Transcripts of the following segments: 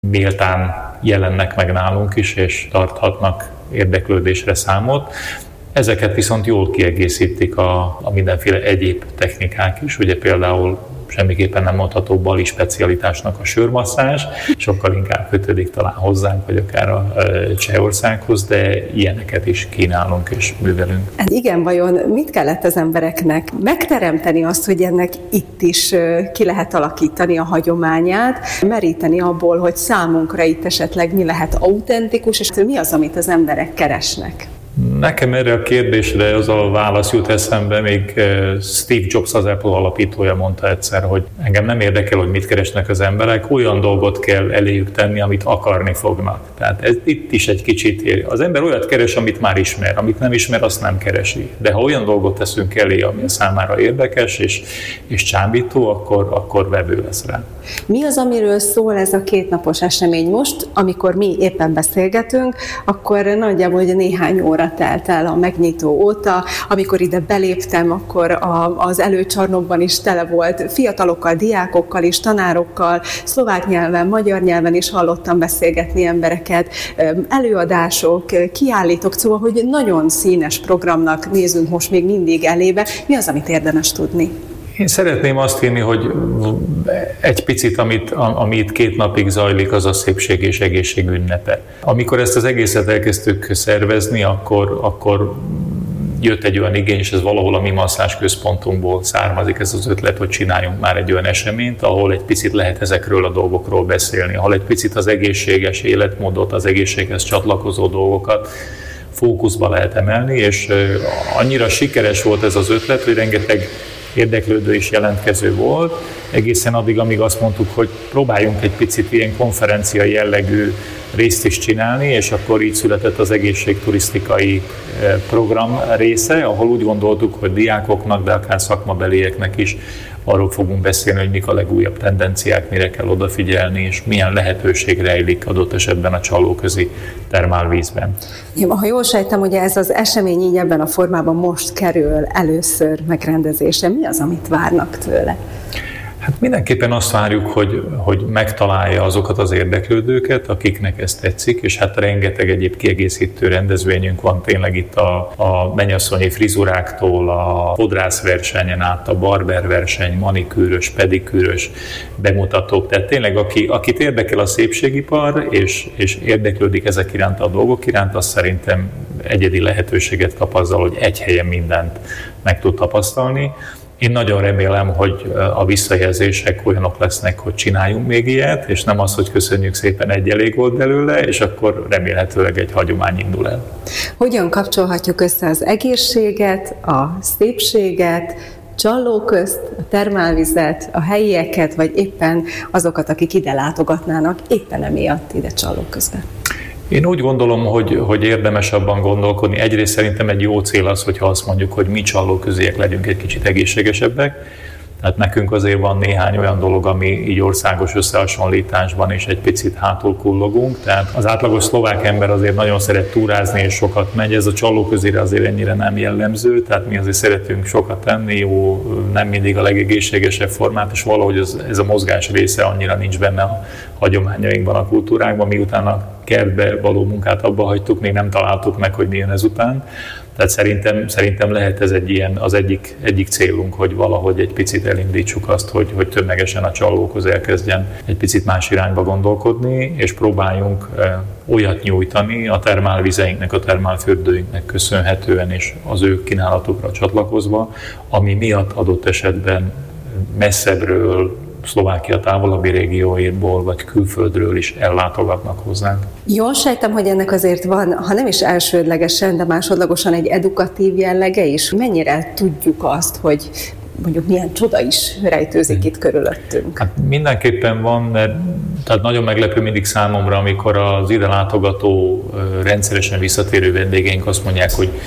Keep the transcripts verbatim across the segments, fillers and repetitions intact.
méltán jelennek meg nálunk is, és tarthatnak érdeklődésre számot. Ezeket viszont jól kiegészítik a, a mindenféle egyéb technikák is, ugye például semmiképpen nem mondható bali specialitásnak a sörmasszázs, sokkal inkább kötődik talán hozzánk, vagy akár a Csehországhoz, de ilyeneket is kínálunk és művelünk. Hát igen, vajon mit kellett az embereknek megteremteni azt, hogy ennek itt is ki lehet alakítani a hagyományát, meríteni abból, hogy számunkra itt esetleg mi lehet autentikus, és mi az, amit az emberek keresnek? Nekem erre a kérdésre az a válasz jut eszembe, még Steve Jobs, az Apple alapítója mondta egyszer, hogy engem nem érdekel, hogy mit keresnek az emberek, olyan dolgot kell eléjük tenni, amit akarni fognak. Tehát ez itt is egy kicsit ér. Az ember olyat keres, amit már ismer, amit nem ismer, azt nem keresi. De ha olyan dolgot teszünk elé, ami a számára érdekes és, és csábító, akkor, akkor vevő lesz rá. Mi az, amiről szól ez a kétnapos esemény most, amikor mi éppen beszélgetünk, akkor nagyjából ugye néhány óra telt el a megnyitó óta. Amikor ide beléptem, akkor a, az előcsarnokban is tele volt fiatalokkal, diákokkal is, tanárokkal, szlovák nyelven, magyar nyelven is hallottam beszélgetni embereket, előadások, kiállítók, szóval, hogy nagyon színes programnak nézünk most még mindig elébe. Mi az, amit érdemes tudni? Én szeretném azt hinni, hogy egy picit, amit, ami itt két napig zajlik, az a szépség és egészség ünnepe. Amikor ezt az egészet elkezdtük szervezni, akkor, akkor jött egy olyan igény, és ez valahol a mi masszázs központunkból származik ez az ötlet, hogy csináljunk már egy olyan eseményt, ahol egy picit lehet ezekről a dolgokról beszélni, ahol egy picit az egészséges életmódot, az egészséghez csatlakozó dolgokat fókuszba lehet emelni, és annyira sikeres volt ez az ötlet, hogy rengeteg érdeklődő is jelentkező volt, egészen addig, amíg azt mondtuk, hogy próbáljunk egy picit ilyen konferencia jellegű részt is csinálni, és akkor így született az egészségturisztikai program része, ahol úgy gondoltuk, hogy diákoknak, de akár szakmabelieknek is arról fogunk beszélni, hogy mik a legújabb tendenciák, mire kell odafigyelni, és milyen lehetőség rejlik adott esetben a Csallóközi termálvízben. Ja, ha jól sejtem, hogy ez az esemény így ebben a formában most kerül először megrendezésre. Mi az, amit várnak tőle? Hát mindenképpen azt várjuk, hogy, hogy megtalálja azokat az érdeklődőket, akiknek ez tetszik, és hát rengeteg egyéb kiegészítő rendezvényünk van tényleg itt a, a mennyasszonyi frizuráktól, a fodrászversenyen át, a barberverseny, manikűrös, pedikűrös bemutatók. Tehát tényleg, aki, akit érdekel a szépségipar, és, és érdeklődik ezek iránt a dolgok iránt, az szerintem egyedi lehetőséget kap azzal, hogy egy helyen mindent meg tud tapasztalni. Én nagyon remélem, hogy a visszajelzések olyanok lesznek, hogy csináljunk még ilyet, és nem az, hogy köszönjük szépen, egy elég volt belőle, és akkor remélhetőleg egy hagyomány indul el. Hogyan kapcsolhatjuk össze az egészséget, a szépséget, Csallóközt, a termálvizet, a helyieket, vagy éppen azokat, akik ide látogatnának, éppen emiatt ide Csallóközbe? Én úgy gondolom, hogy, hogy érdemes abban gondolkodni. Egyrészt szerintem egy jó cél az, hogyha azt mondjuk, hogy mi csallóköziek legyünk egy kicsit egészségesebbek. Tehát nekünk azért van néhány olyan dolog, ami így országos összehasonlításban is egy picit hátul kullogunk. Tehát az átlagos szlovák ember azért nagyon szeret túrázni és sokat megy, ez a Csallóközire azért ennyire nem jellemző, tehát mi azért szeretünk sokat tenni, jó, nem mindig a legegészségesebb formát, és valahogy ez, ez a mozgás része annyira nincs benne a hagyományainkban, a kultúránkban, miután a kertbe való munkát abba hagytuk, még nem találtuk meg, hogy mi jön ezután. Tehát szerintem, szerintem lehet ez egy ilyen, az egyik, egyik célunk, hogy valahogy egy picit elindítsuk azt, hogy, hogy tömegesen a Csallóköz elkezdjen egy picit más irányba gondolkodni, és próbáljunk olyat nyújtani a termálvizeinknek, a termálfürdőinknek köszönhetően, és az ő kínálatukra csatlakozva, ami miatt adott esetben messzebbről, Szlovákia távolabbi régióiból, vagy külföldről is ellátogatnak hozzánk. Jól sejtem, hogy ennek azért van, ha nem is elsődlegesen, de másodlagosan egy edukatív jellege is. Mennyire tudjuk azt, hogy mondjuk milyen csoda is rejtőzik itt körülöttünk? Hát mindenképpen van, mert tehát nagyon meglepő mindig számomra, amikor az ide látogató, rendszeresen visszatérő vendégeink azt mondják, hogy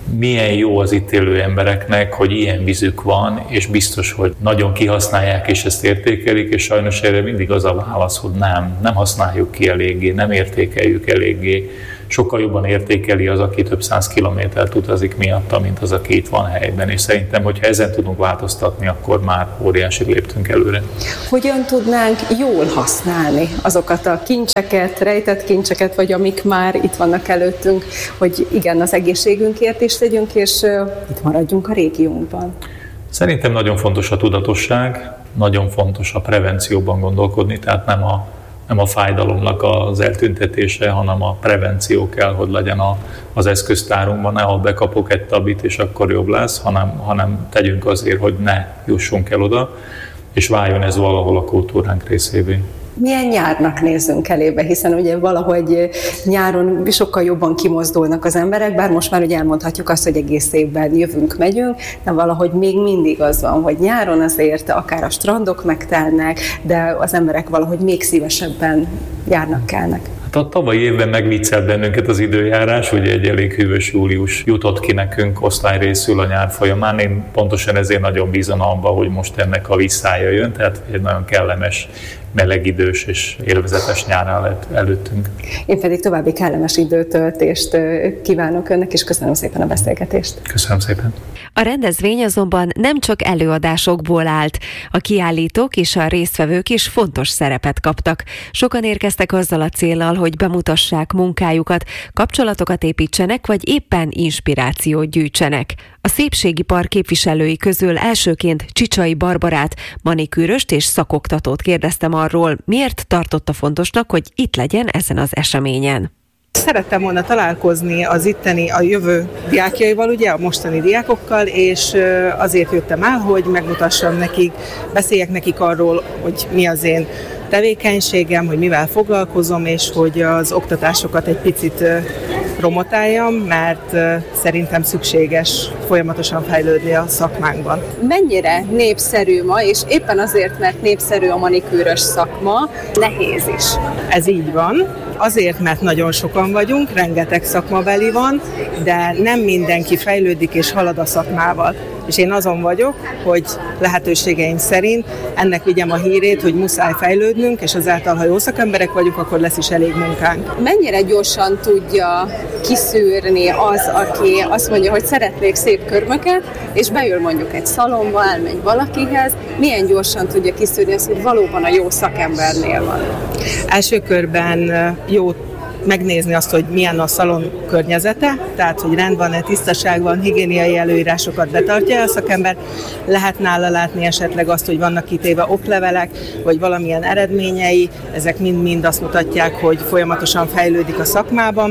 milyen jó az itt élő embereknek, hogy ilyen vízük van, és biztos, hogy nagyon kihasználják, és ezt értékelik, és sajnos erre mindig az a válasz, hogy nem, nem használjuk ki eléggé, nem értékeljük eléggé. Sokkal jobban értékeli az, aki több száz kilométert utazik miatta, mint az, aki itt van helyben. És szerintem, hogyha ezen tudunk változtatni, akkor már óriási léptünk előre. Hogyan tudnánk jól használni azokat a kincseket, rejtett kincseket, vagy amik már itt vannak előttünk, hogy igen, az egészségünkért is tegyünk, és uh, itt maradjunk a régiónkban? Szerintem nagyon fontos a tudatosság, nagyon fontos a prevencióban gondolkodni, tehát nem a nem a fájdalomnak az eltüntetése, hanem a prevenció kell, hogy legyen a, az eszköztárunkban, ne ha bekapok egy tabit, és akkor jobb lesz, hanem, hanem tegyünk azért, hogy ne jussunk el oda, és váljon ez valahol a kultúránk részévé. Milyen nyárnak nézzünk elébe, hiszen ugye valahogy nyáron sokkal jobban kimozdulnak az emberek, bár most már ugye elmondhatjuk azt, hogy egész évben jövünk, megyünk, de valahogy még mindig az van, hogy nyáron azért akár a strandok megtelnek, de az emberek valahogy még szívesebben járnak, kelnek. Hát a tavalyi évben megviccelt bennünket az időjárás, ugye egy elég hűvös július jutott ki nekünk osztályrészül a nyár folyamán. Én pontosan ezért nagyon bízom abban, hogy most ennek a visszája jön, tehát egy nagyon kellemes, meleg idős és élvezetes nyár áll előttünk. Én pedig további kellemes időtöltést kívánok önnek, és köszönöm szépen a beszélgetést. Köszönöm szépen. A rendezvény azonban nem csak előadásokból állt. A kiállítók és a résztvevők is fontos szerepet kaptak. Sokan érkeztek azzal a céllal, hogy bemutassák munkájukat, kapcsolatokat építsenek, vagy éppen inspirációt gyűjtsenek. A szépségipar képviselői közül elsőként Csicsai Barbarát, manikűröst és szakoktatót kérdeztem arról, miért tartotta fontosnak, hogy itt legyen ezen az eseményen. Szerettem volna találkozni az itteni, a jövő diákjaival, ugye, a mostani diákokkal, és azért jöttem el, hogy megmutassam nekik, beszéljek nekik arról, hogy mi az én tevékenységem, hogy mivel foglalkozom, és hogy az oktatásokat egy picit promotáljam, mert szerintem szükséges folyamatosan fejlődni a szakmánkban. Mennyire népszerű ma, és éppen azért, mert népszerű a manikűrös szakma, nehéz is? Ez így van. Azért, mert nagyon sokan vagyunk, rengeteg szakmabeli van, de nem mindenki fejlődik és halad a szakmával. És én azon vagyok, hogy lehetőségeim szerint ennek vigyem a hírét, hogy muszáj fejlődnünk, és azáltal, ha jó szakemberek vagyunk, akkor lesz is elég munkánk. Mennyire gyorsan tudja kiszűrni az, aki azt mondja, hogy szeretnék szép körmöket, és beül mondjuk egy szalomba, elmegy valakihez, milyen gyorsan tudja kiszűrni azt, hogy valóban a jó szakembernél van? Első körben jó megnézni azt, hogy milyen a szalon környezete, tehát hogy rend van-e, tisztaság van, higiéniai előírásokat betartja a szakember. Lehet nála látni esetleg azt, hogy vannak kitéve oklevelek, vagy valamilyen eredményei, ezek mind-mind azt mutatják, hogy folyamatosan fejlődik a szakmában,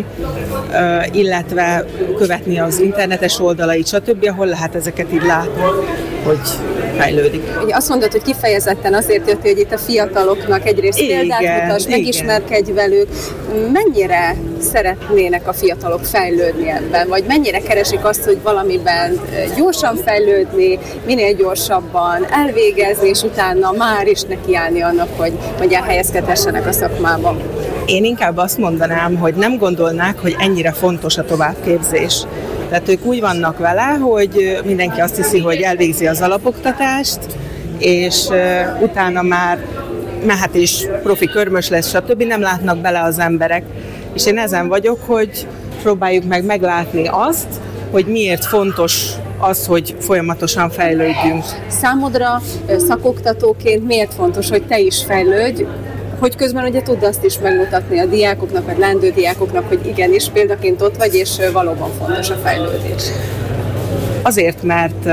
illetve követni az internetes oldalait, stb., ahol lehet ezeket így látni, hogy fejlődik. Ugye azt mondod, hogy kifejezetten azért jött, hogy itt a fiataloknak egyrészt példát mutass, megismerkedj velük. Mennyire szeretnének a fiatalok fejlődni ebben, vagy mennyire keresik azt, hogy valamiben gyorsan fejlődni, minél gyorsabban elvégezni, és utána már is nekiállni annak, hogy, hogy elhelyezkedhessenek a szakmában? Én inkább azt mondanám, hogy nem gondolnák, hogy ennyire fontos a továbbképzés. Tehát ők úgy vannak vele, hogy mindenki azt hiszi, hogy elvégzi az alapoktatást, és utána már mehet is profi körmös lesz, stb. Nem látnak bele az emberek. És én ezen vagyok, hogy próbáljuk meg meglátni azt, hogy miért fontos az, hogy folyamatosan fejlődjünk. Számodra szakoktatóként miért fontos, hogy te is fejlődj, hogy közben ugye tudd azt is megmutatni a diákoknak, vagy leendő diákoknak, hogy igenis példaként ott vagy, és valóban fontos a fejlődés. Azért, mert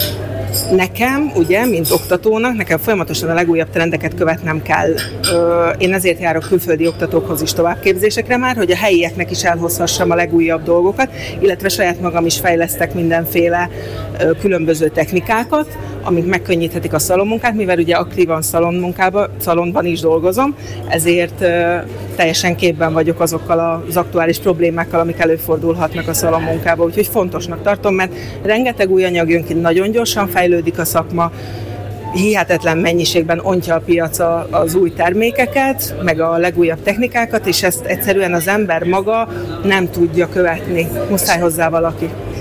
nekem, ugye, mint oktatónak, nekem folyamatosan a legújabb trendeket követnem kell. Én ezért járok külföldi oktatókhoz is továbbképzésekre már, hogy a helyieknek is elhozhassam a legújabb dolgokat, illetve saját magam is fejlesztek mindenféle különböző technikákat, amik megkönnyíthetik a szalonmunkát, mivel ugye aktívan szalonmunkában, szalonban is dolgozom, ezért teljesen képben vagyok azokkal az aktuális problémákkal, amik előfordulhatnak a szalonmunkában, úgyhogy fontosnak tartom, mert rengeteg új anyag jön ki, nagyon gyorsan fejlődik a szakma, hihetetlen mennyiségben ontja a piac az új termékeket, meg a legújabb technikákat, és ezt egyszerűen az ember maga nem tudja követni. Muszáj hozzá valaki.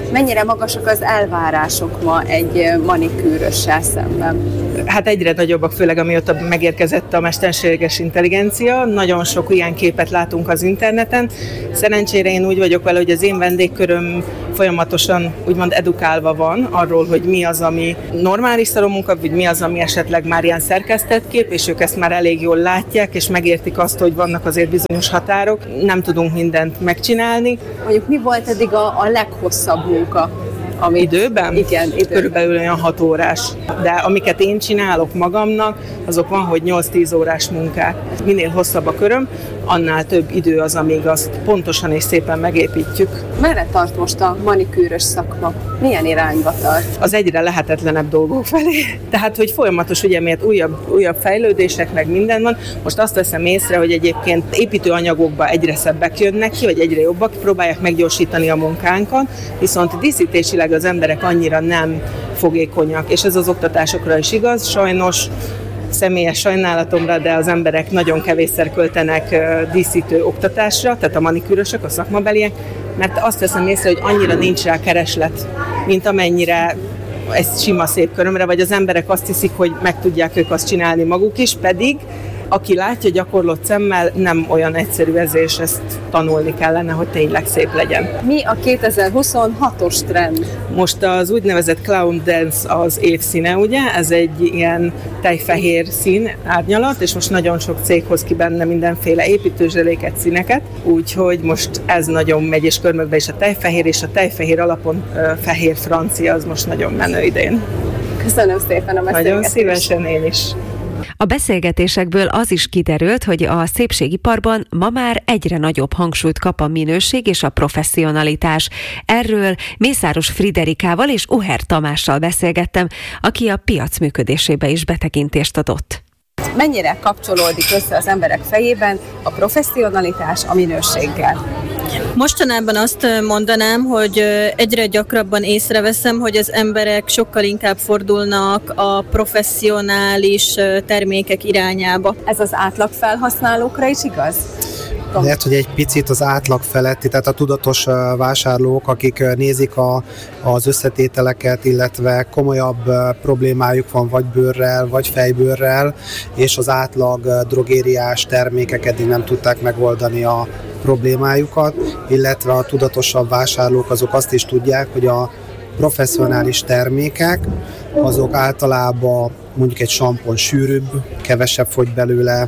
Mennyire magasak az elvárások ma egy manikűrössel szemben? Hát egyre nagyobbak, főleg amióta megérkezett a mesterséges intelligencia. Nagyon sok ilyen képet látunk az interneten. Szerencsére én úgy vagyok vele, hogy az én vendégköröm folyamatosan úgymond edukálva van arról, hogy mi az, ami normális szalomunka, vagy mi az, ami esetleg már ilyen szerkesztett kép, és ők ezt már elég jól látják, és megértik azt, hogy vannak azért bizonyos határok. Nem tudunk mindent megcsinálni. Mondjuk mi volt eddig a, a leghosszabb munka? Amit, időben? Igen, időben. Körülbelül olyan hat órás. De amiket én csinálok magamnak, azok van, hogy nyolc-tíz órás munkák. Minél hosszabb a köröm, annál több idő az, amíg azt pontosan és szépen megépítjük. Merre tart most a manikűrös szakma? Milyen irányba tart? Az egyre lehetetlenebb dolgok felé. Tehát, hogy folyamatos, ugye, miért újabb, újabb fejlődések, meg minden van. Most azt veszem észre, hogy egyébként építőanyagokba egyre szebbek jönnek ki, vagy egyre jobbak, próbálják meggyorsítani a munkánkat, viszont díszítésileg az emberek annyira nem fogékonyak, és ez az oktatásokra is igaz, sajnos személyes sajnálatomra, de az emberek nagyon kevésszer költenek díszítő oktatásra, tehát a manikűrösök, a szakmabeliek, mert azt veszem észre, hogy annyira nincs rá kereslet, mint amennyire ez sima szép körömre, vagy az emberek azt hiszik, hogy meg tudják ők azt csinálni maguk is, pedig aki látja gyakorlott szemmel, nem olyan egyszerű ez, és ezt tanulni kellene, hogy tényleg szép legyen. Mi a kétezer-huszonhatos trend? Most az úgynevezett Clown Dance az évszíne, ugye? Ez egy ilyen tejfehér szín, árnyalat, és most nagyon sok cég hoz ki benne mindenféle építőzseléket, színeket, úgyhogy most ez nagyon megy, és körmökbe is a tejfehér, és a tejfehér alapon uh, fehér francia, az most nagyon menő idén. Köszönöm szépen a beszélgetést. Nagyon szívesen én is. A beszélgetésekből az is kiderült, hogy a szépségiparban ma már egyre nagyobb hangsúlyt kap a minőség és a professzionalitás. Erről Mészáros Friderikával és Uher Tamással beszélgettem, aki a piac működésébe is betekintést adott. Mennyire kapcsolódik össze az emberek fejében a professzionalitás a minőséggel? Mostanában azt mondanám, hogy egyre gyakrabban észreveszem, hogy az emberek sokkal inkább fordulnak a professzionális termékek irányába. Ez az átlag felhasználókra is igaz? Lehet, hogy egy picit az átlag feletti, tehát a tudatos vásárlók, akik nézik a, az összetételeket, illetve komolyabb problémájuk van vagy bőrrel, vagy fejbőrrel, és az átlag drogériás termékek eddig nem tudták megoldani a problémájukat, illetve a tudatosabb vásárlók azok azt is tudják, hogy a professzionális termékek azok általában mondjuk egy sampon sűrűbb, kevesebb fogy belőle,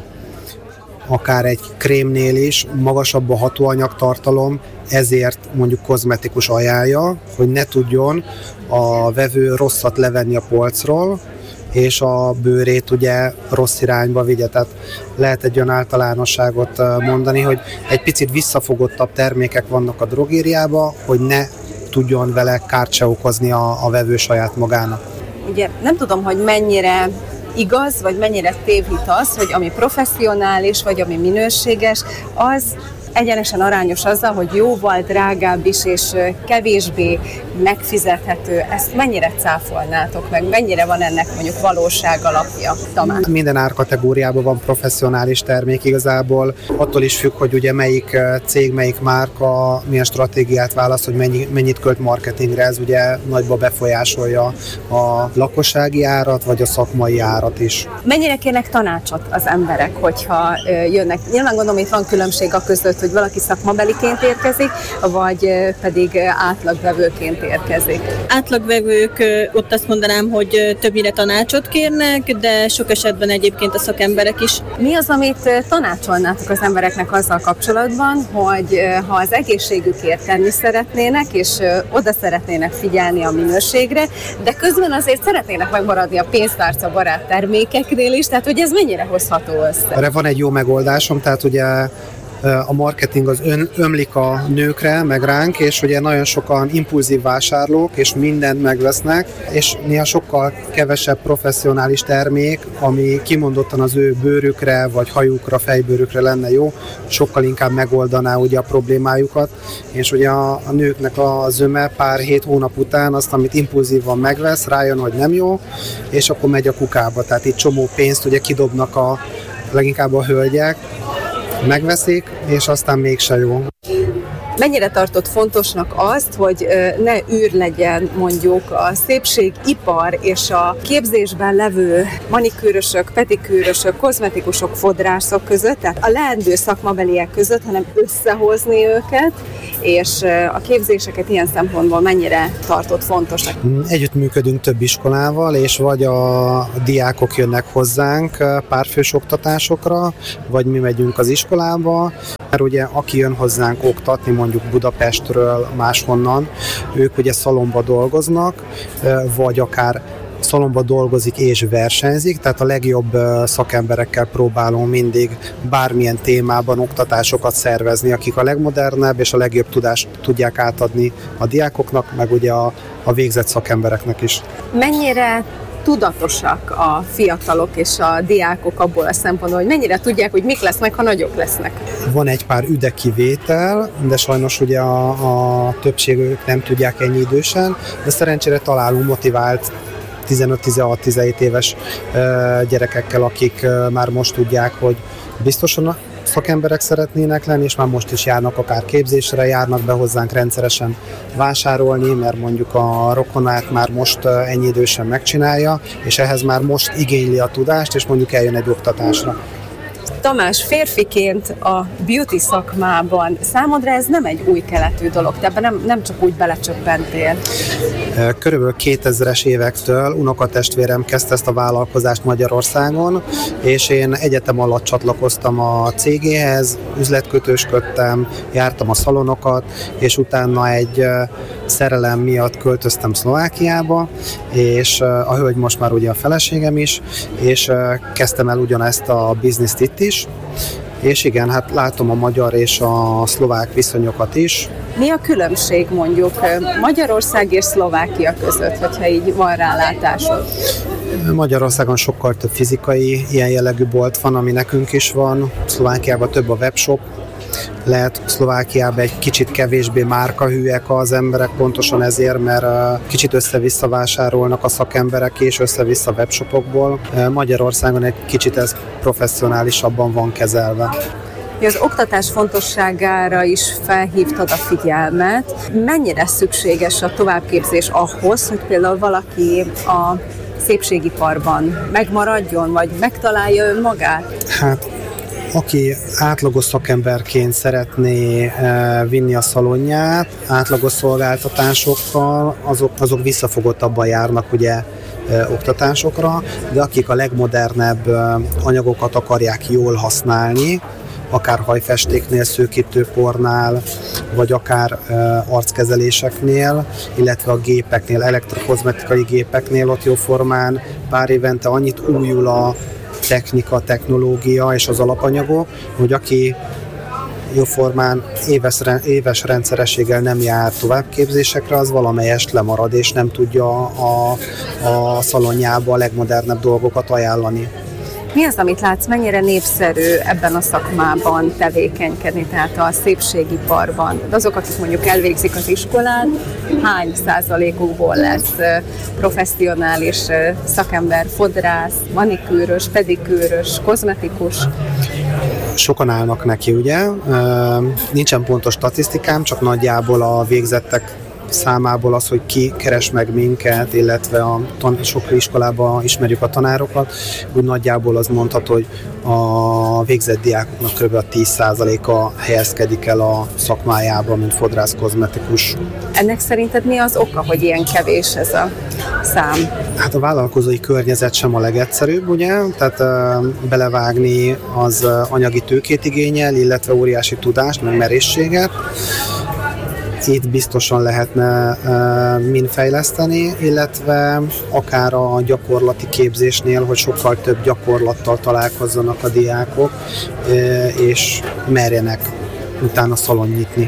akár egy krémnél is magasabb a hatóanyagtartalom, ezért mondjuk kozmetikus ajánlja, hogy ne tudjon a vevő rosszat levenni a polcról, és a bőrét ugye rossz irányba vigye. Tehát lehet egy olyan általánosságot mondani, hogy egy picit visszafogottabb termékek vannak a drogériában, hogy ne tudjon vele kárt se okozni a, a vevő saját magának. Ugye nem tudom, hogy mennyire igaz, vagy mennyire tévhit az, hogy ami professzionális, vagy ami minőséges, az egyenesen arányos azzal, hogy jóval drágább is, és kevésbé megfizethető. Ezt mennyire cáfolnátok meg? Mennyire van ennek mondjuk valóság alapja, Tamás? Minden árkategóriában van professzionális termék igazából. Attól is függ, hogy ugye melyik cég, melyik márka milyen stratégiát választ, hogy mennyi, mennyit költ marketingre. Ez ugye nagyba befolyásolja a lakossági árat, vagy a szakmai árat is. Mennyire kérnek tanácsot az emberek, hogyha jönnek? Nyilván gondolom, itt van különbség a között, hogy valaki szakmabeliként érkezik, vagy pedig átlagvevőként érkezik. Átlagvevők, ott azt mondanám, hogy többnyire tanácsot kérnek, de sok esetben egyébként a szakemberek is. Mi az, amit tanácsolnátok az embereknek azzal kapcsolatban, hogy ha az egészségükért tenni szeretnének, és oda szeretnének figyelni a minőségre, de közben azért szeretnének megmaradni a pénztárca barát termékeknél is, tehát hogy ez mennyire hozható össze? Erre van egy jó megoldásom, tehát ugye a marketing az ön, ömlik a nőkre, meg ránk, és ugye nagyon sokan impulzív vásárlók, és mindent megvesznek, és néha sokkal kevesebb professzionális termék, ami kimondottan az ő bőrükre, vagy hajukra, fejbőrükre lenne jó, sokkal inkább megoldaná ugye a problémájukat, és ugye a, a nőknek a zöme pár hét hónap után azt, amit impulzívan megvesz, rájön, hogy nem jó, és akkor megy a kukába, tehát itt csomó pénzt ugye kidobnak a leginkább a hölgyek, megveszik, és aztán mégse jó. Mennyire tartott fontosnak azt, hogy ne űr legyen mondjuk a szépségipar és a képzésben levő manikűrösök, pedikűrösök, kozmetikusok, fodrászok között, tehát a leendő szakmabeliek között, hanem összehozni őket, és a képzéseket ilyen szempontból mennyire tartott fontosnak? Együttműködünk több iskolával, és vagy a diákok jönnek hozzánk párfős oktatásokra, vagy mi megyünk az iskolába, mert ugye aki jön hozzánk oktatni, mondjuk Budapestről, máshonnan, ők ugye szalomba dolgoznak, vagy akár szalomba dolgozik és versenyzik, tehát a legjobb szakemberekkel próbálunk mindig bármilyen témában oktatásokat szervezni, akik a legmodernebb és a legjobb tudást tudják átadni a diákoknak, meg ugye a, a végzett szakembereknek is. Mennyire tudatosak a fiatalok és a diákok abból a szempontból, hogy mennyire tudják, hogy mik lesznek, ha nagyok lesznek? Van egy pár üde kivétel, de sajnos ugye a, a többségük nem tudják ennyi idősen, de szerencsére találunk motivált tizenöt tizenhat tizenhét éves gyerekekkel, akik már most tudják, hogy biztosan szakemberek szeretnének lenni, és már most is járnak akár képzésre, járnak be hozzánk rendszeresen vásárolni, mert mondjuk a rokonát már most ennyi idősen megcsinálja, és ehhez már most igényli a tudást, és mondjuk eljön egy oktatásra. Tamás, férfiként a beauty szakmában számodra ez nem egy új keletű dolog, te ebben nem, nem csak úgy belecsöppentél. Körülbelül kétezres évektől unokatestvérem kezdte ezt a vállalkozást Magyarországon, és én egyetem alatt csatlakoztam a cégéhez, üzletkötősködtem, jártam a szalonokat, és utána egy szerelem miatt költöztem Szlovákiába, és a hölgy most már ugye a feleségem is, és kezdtem el ugyanezt a bizniszt itt is, és igen, hát látom a magyar és a szlovák viszonyokat is. Mi a különbség mondjuk Magyarország és Szlovákia között, hogyha így van rálátásod? Magyarországon sokkal több fizikai ilyen jellegű bolt van, ami nekünk is van, Szlovákiában több a webshop, lehet Szlovákiában egy kicsit kevésbé márkahűek az emberek, pontosan ezért, mert kicsit össze-vissza vásárolnak a szakemberek és össze-vissza webshopokból. Magyarországon egy kicsit ez professzionálisabban van kezelve. Az oktatás fontosságára is felhívtad a figyelmet. Mennyire szükséges a továbbképzés ahhoz, hogy például valaki a szépségiparban megmaradjon, vagy megtalálja önmagát? Hát, aki átlagos szakemberként szeretné vinni a szalonját, átlagos szolgáltatásokkal, azok, azok visszafogottabban járnak ugye oktatásokra, de akik a legmodernebb anyagokat akarják jól használni, akár hajfestéknél, szőkítőpornál, vagy akár uh, arckezeléseknél, illetve a gépeknél, elektrokozmetikai gépeknél ott jóformán pár évente annyit újul a technika, technológia és az alapanyagok, hogy aki jóformán éves, éves rendszerességgel nem jár továbbképzésekre, az valamelyest lemarad, és nem tudja a, a szalonjába a legmodernebb dolgokat ajánlani. Mi az, amit látsz, mennyire népszerű ebben a szakmában tevékenykedni, tehát a szépségiparban? De azok, akik mondjuk elvégzik az iskolát, hány százalékukból lesz professzionális szakember, fodrász, manikűrös, pedikűrös, kozmetikus? Sokan állnak neki, ugye? Nincsen pontos statisztikám, csak nagyjából a végzettek számából az, hogy ki keres meg minket, illetve a tan- sok iskolában ismerjük a tanárokat, úgy nagyjából az mondható, hogy a végzett diákoknak kb. tíz százaléka helyezkedik el a szakmájába, mint fodrász, kozmetikus. Ennek szerinted mi az oka, hogy ilyen kevés ez a szám? Hát a vállalkozói környezet sem a legegyszerűbb, ugye? Tehát uh, belevágni az uh, anyagi tőkét igényel, illetve óriási tudást, meg merészséget. Itt biztosan lehetne uh, mind fejleszteni, illetve akár a gyakorlati képzésnél, hogy sokkal több gyakorlattal találkozzanak a diákok, uh, és merjenek utána szalon nyitni.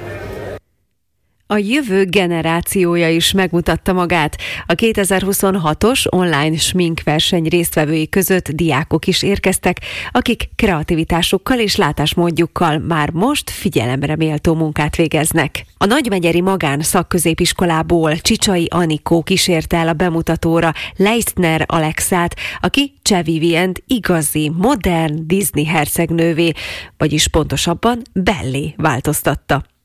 A jövő generációja is megmutatta magát. A kétezer-huszonhatos online sminkverseny résztvevői között diákok is érkeztek, akik kreativitásukkal és látásmódjukkal már most figyelemre méltó munkát végeznek. A nagymegyeri magán szakközépiskolából Csicsai Anikó kísérte el a bemutatóra Leistner Alexát, aki Csevivient igazi, modern Disney hercegnővé, vagyis pontosabban Bellé változtatta.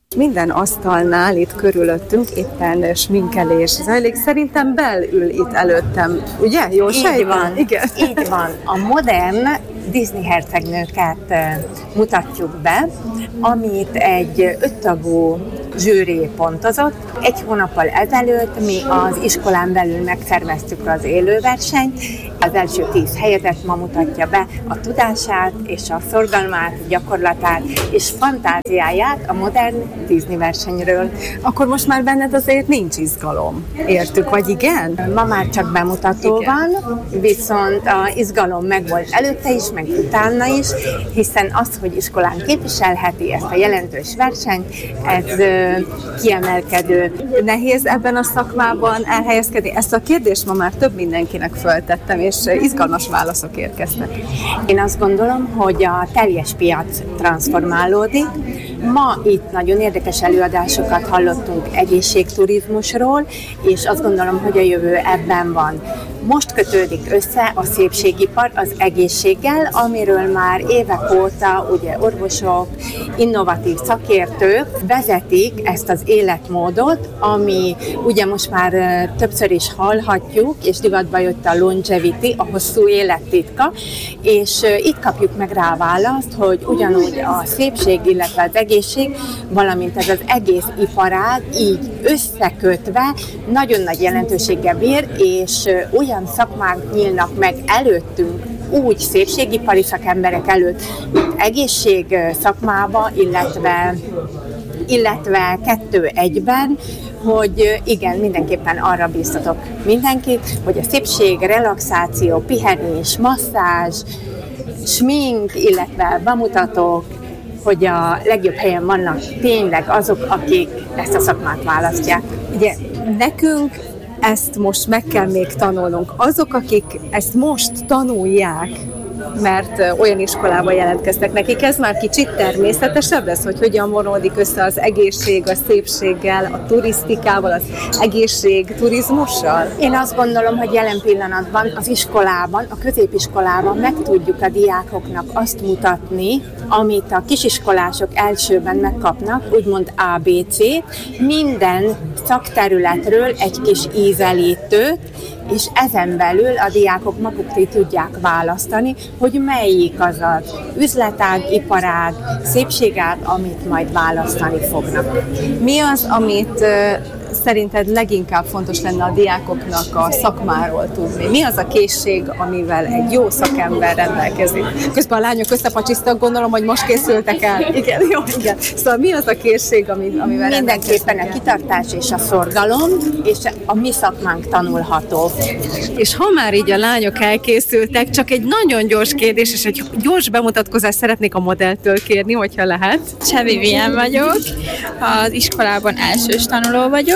Minden asztalnál itt körülöttünk éppen sminkelés zajlik. Szerintem belül itt előttem, ugye? Jól Így van. Igen. Így van. A modern Disney hercegnőket mutatjuk be, amit egy öttagú zsűri pontozott. Egy hónappal ezelőtt mi az iskolán belül megszerveztük az élőversenyt. Az első tíz helyezett ma mutatja be a tudását és a szorgalmát, gyakorlatát és fantáziáját a modern Disney versenyről. Akkor most már benned azért nincs izgalom. Értük, vagy igen? Ma már csak bemutató igen. van, viszont az izgalom megvolt előtte is, meg utána is, hiszen az, hogy iskolán képviselheti ezt a jelentős versenyt, ez kiemelkedő. Nehéz ebben a szakmában elhelyezkedni? Ezt a kérdést ma már több mindenkinek föltettem, és izgalmas válaszok érkeztek. Én azt gondolom, hogy a teljes piac transformálódik. Ma itt nagyon érdekes előadásokat hallottunk egészségturizmusról, és azt gondolom, hogy a jövő ebben van. Most kötődik össze a szépségipar az egészséggel, amiről már évek óta ugye orvosok, innovatív szakértők vezetik ezt az életmódot, ami ugye most már többször is hallhatjuk, és divatba jött a longevity, a hosszú élet titka, és itt kapjuk meg rá választ, hogy ugyanúgy a szépség, illetve az egészség, valamint ez az egész iparág így összekötve nagyon nagy jelentőséggel bír, és olyan szakmák nyílnak meg előttünk, úgy szépségipari szakemberek előtt, mint egészség szakmába, illetve, illetve kettő egyben, hogy igen, mindenképpen arra bíztatok mindenkit, hogy a szépség, relaxáció, pihenés, masszázs, smink, illetve bemutatók, hogy a legjobb helyen vannak tényleg azok, akik ezt a szakmát választják. Ugye nekünk ezt most meg kell még tanulnunk. Azok, akik ezt most tanulják, mert olyan iskolában jelentkeztek nekik, ez már kicsit természetesebb lesz, hogy hogyan vonódik össze az egészség a szépséggel, a turisztikával, az egészségturizmussal? Én azt gondolom, hogy jelen pillanatban az iskolában, a középiskolában meg tudjuk a diákoknak azt mutatni, amit a kisiskolások elsőben megkapnak, úgymond á bé cé, minden szakterületről egy kis ízelítőt, és ezen belül a diákok maguk tudják választani, hogy melyik az az üzletág, iparág, szépségág, amit majd választani fognak. Mi az, amit szerinted leginkább fontos lenne a diákoknak a szakmáról tudni? Mi az a készség, amivel egy jó szakember rendelkezik? Közben a lányok összepacsisztak, gondolom, hogy most készültek el. Igen, jó, igen. Szóval mi az a készség, amivel mindenképpen a kitartás és a szorgalom, és a mi szakmánk tanulható. És ha már így a lányok elkészültek, csak egy nagyon gyors kérdés, és egy gyors bemutatkozást szeretnék a modelltől kérni, hogyha lehet. Cseh Vivien vagyok, az iskolában elsős tanuló vagyok,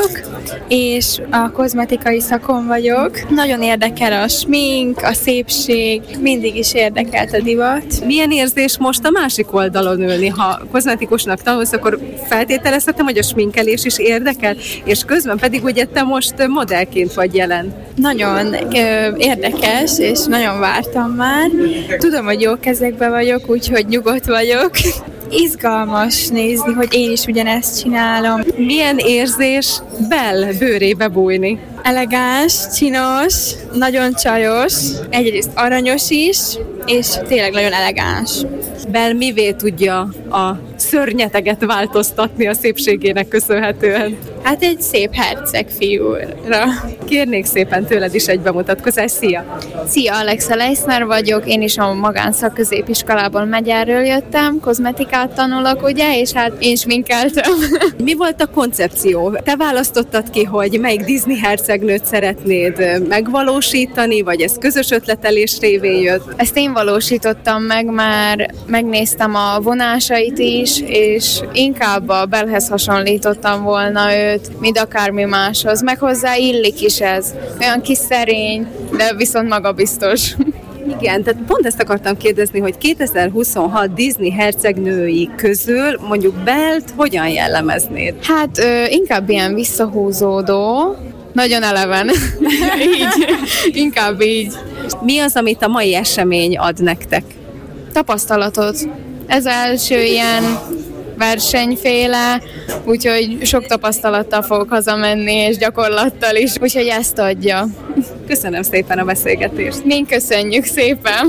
és a kozmetikai szakon vagyok. Nagyon érdekel a smink, a szépség, mindig is érdekelt a divat. Milyen érzés most a másik oldalon ülni? Ha kozmetikusnak tanulsz, akkor feltételezhetem, hogy a sminkelés is érdekel, és közben pedig ugye te most modellként vagy jelen. Nagyon ö, érdekes, és nagyon vártam már. Tudom, hogy jó kezekben vagyok, úgyhogy nyugodt vagyok. Izgalmas nézni, hogy én is ugyanezt csinálom. Milyen érzés Bell bőrébe bújni? Elegáns, csinos, nagyon csajos, egyrészt aranyos is, és tényleg nagyon elegáns. Bell mivé tudja a szörnyeteget változtatni a szépségének köszönhetően? Hát egy szép herceg fiúra. Kérnék szépen tőled is egy bemutatkozást. Szia! Szia, Alexa Leisner vagyok, én is a magánszak középiskolában Megyerről jöttem, kozmetikát tanulok, ugye, és hát én sminkeltem. Mi volt a koncepció? Te választottad ki, hogy melyik Disney hercegnőt szeretnéd megvalósítani, vagy ez közös ötletelés révén jött? Ezt én valósítottam meg, már megnéztem a vonásait is, és inkább a Bellehez hasonlítottam volna őt, mint akármi máshoz. Meg hozzá illik is ez. Olyan kis szerény, de viszont magabiztos. Igen, tehát pont ezt akartam kérdezni, hogy kétezer-huszonhat Disney hercegnői közül mondjuk Bellt hogyan jellemeznéd? Hát ö, inkább ilyen visszahúzódó, nagyon eleven. Így, inkább így. Mi az, amit a mai esemény ad nektek? Tapasztalatot. Ez első ilyen versenyféle, úgyhogy sok tapasztalattal fogok hazamenni, és gyakorlattal is, úgyhogy ezt adja. Köszönöm szépen a beszélgetést. Még köszönjük szépen!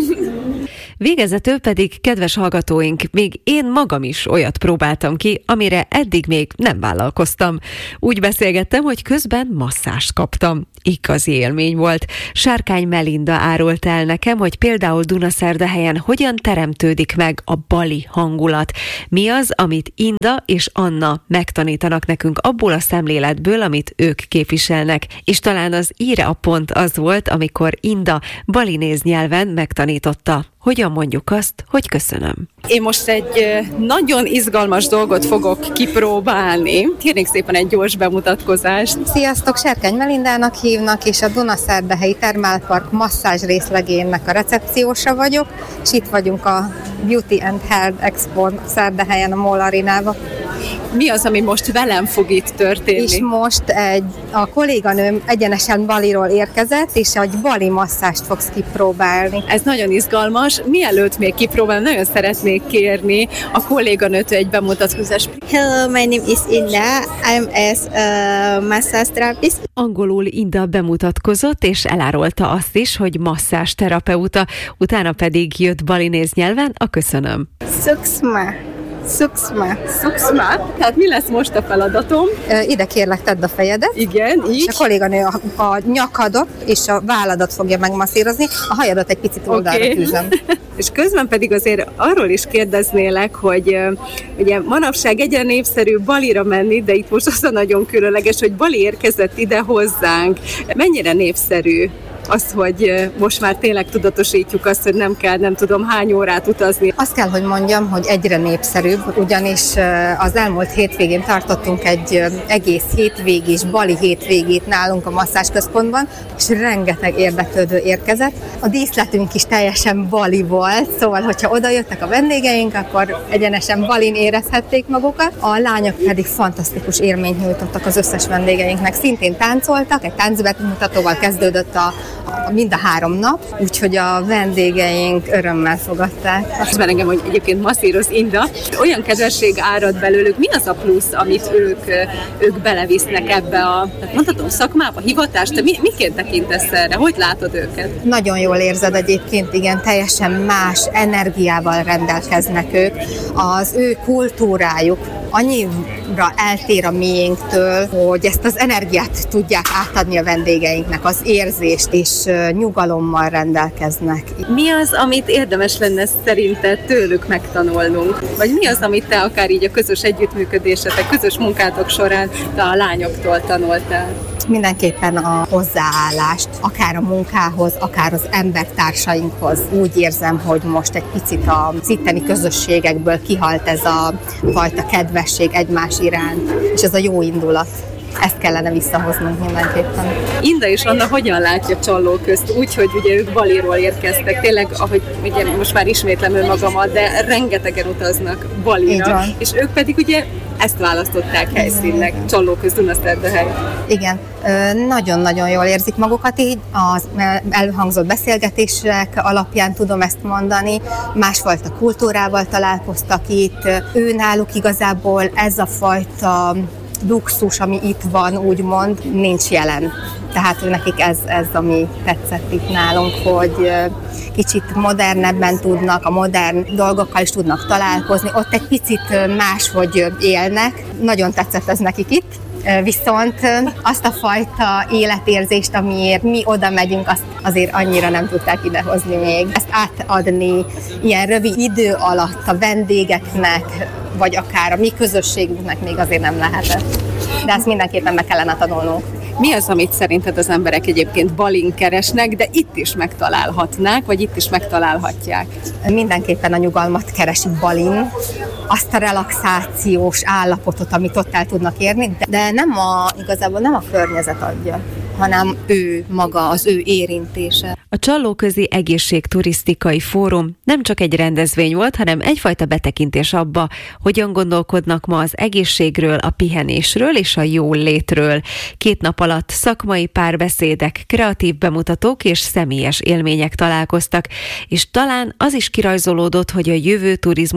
Végezetül pedig, kedves hallgatóink, még én magam is olyat próbáltam ki, amire eddig még nem vállalkoztam. Úgy beszélgettem, hogy közben masszást kaptam. Igazi élmény volt. Sárkány Melinda árult el nekem, hogy például Dunaszerdahelyen hogyan teremtődik meg a bali hangulat. Mi az, amit Inda és Anna megtanítanak nekünk abból a szemléletből, amit ők képviselnek. És talán az íre a pont az volt, amikor Inda balinéz nyelven megtanította. Hogyan mondjuk azt, hogy köszönöm. Én most egy nagyon izgalmas dolgot fogok kipróbálni. Kérnék szépen egy gyors bemutatkozást. Sziasztok, Sárkány Melindának hívnak, és a Dunaszerdahelyi Termálpark masszázs részlegének a recepciósa vagyok, és itt vagyunk a Beauty and Health Expo Szerdahelyen, a MOL Arénában. Mi az, ami most velem fog itt történni? És most egy, a kolléganőm egyenesen Baliról érkezett, és egy bali masszást fogsz kipróbálni. Ez nagyon izgalmas. Mielőtt még kipróbálom, nagyon szeretnék kérni a kolléganőt egy bemutatkozást. Hello, my name is Inda. I'm as a massage therapist. Angolul Inda bemutatkozott, és elárulta azt is, hogy masszázs terapeuta, utána pedig jött balinéz nyelven a köszönöm. Suksma. Suksma. Suksma? Tehát mi lesz most a feladatom? Ide kérlek, tedd a fejedet. Igen, így. És a kolléganő a, a nyakadat és a válladat fogja megmasszírozni, a hajadat egy picit oldalra okay. tűzöm. És közben pedig azért arról is kérdeznélek, hogy ugye manapság egyre népszerű Balira menni, de itt most az a nagyon különleges, hogy Bali érkezett ide hozzánk. Mennyire népszerű az, hogy most már tényleg tudatosítjuk azt, hogy nem kell, nem tudom, hány órát utazni. Azt kell, hogy mondjam, hogy egyre népszerűbb, ugyanis az elmúlt hétvégén tartottunk egy egész hétvégés, bali hétvégét nálunk a masszázsközpontban, és rengeteg érdeklődő érkezett. A díszletünk is teljesen bali volt, szóval, hogyha oda jöttek a vendégeink, akkor egyenesen balin érezhették magukat. A lányok pedig fantasztikus élményt nyújtottak az összes vendégeinknek. Szintén táncoltak, egy táncbemutatóval kezdődött a mind a három nap, úgyhogy a vendégeink örömmel fogadták. Azt már engem, hogy egyébként masszíroz Inda. Olyan kedvesség árad belőlük. Mi az a plusz, amit ők, ők belevisznek ebbe a, mondhatom, szakmába, hivatást? Te mi, miként tekintesz erre? Hogy látod őket? Nagyon jól érzed egyébként, igen, teljesen más energiával rendelkeznek ők. Az ő kultúrájuk annyira eltér a miénktől, hogy ezt az energiát tudják átadni a vendégeinknek, az érzést, és nyugalommal rendelkeznek. Mi az, amit érdemes lenne szerinted tőlük megtanulnunk? Vagy mi az, amit te akár így a közös együttműködésetek, közös munkátok során te a lányoktól tanultál? Mindenképpen a hozzáállást, akár a munkához, akár az embertársainkhoz. Úgy érzem, hogy most egy picit az itteni közösségekből kihalt ez a fajta kedvesség egymás iránt, és ez a jó indulat. Ezt kellene visszahoznunk mindenképpen. Inda és Anna hogyan látja Csalló közt? Úgy, hogy ugye ők Baliról érkeztek. Tényleg, ahogy ugye most már ismétlem önmagamat, de rengetegen utaznak Balira. És ők pedig ugye ezt választották helyszínnek, Csalló közt, Dunaszerdahely. Igen, nagyon-nagyon jól érzik magukat így. Az elhangzott beszélgetések alapján tudom ezt mondani. Másfajta kultúrával találkoztak itt. Ő náluk igazából ez a fajta luxus, ami itt van, úgymond, nincs jelen. Tehát nekik ez, ez, ami tetszett itt nálunk, hogy kicsit modernebben tudnak, a modern dolgokkal is tudnak találkozni. Ott egy picit máshogy élnek. Nagyon tetszett ez nekik itt. Viszont azt a fajta életérzést, amiért mi oda megyünk, azt azért annyira nem tudták idehozni még. Ezt átadni ilyen rövid idő alatt a vendégeknek, vagy akár a mi közösségünknek még azért nem lehetett. De ezt mindenképpen meg kellene tanulnunk. Mi az, amit szerinted az emberek egyébként Balin keresnek, de itt is megtalálhatnák, vagy itt is megtalálhatják? Mindenképpen a nyugalmat keresik Balin, azt a relaxációs állapotot, amit ott el tudnak érni, de nem a, igazából nem a környezet adja, hanem ő maga, az ő érintése. A Csallóközi Egészségturisztikai Fórum nem csak egy rendezvény volt, hanem egyfajta betekintés abba, hogyan gondolkodnak ma az egészségről, a pihenésről és a jól létről. Két nap alatt szakmai párbeszédek, kreatív bemutatók és személyes élmények találkoztak, és talán az is kirajzolódott, hogy a jövő turizmusa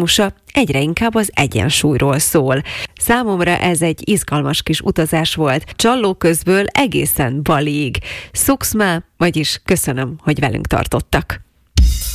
egyre inkább az egyensúlyról szól. Számomra ez egy izgalmas kis utazás volt, Csallóközből egészen Baliig. Szukszmá, vagyis köszönöm, hogy velünk tartottak.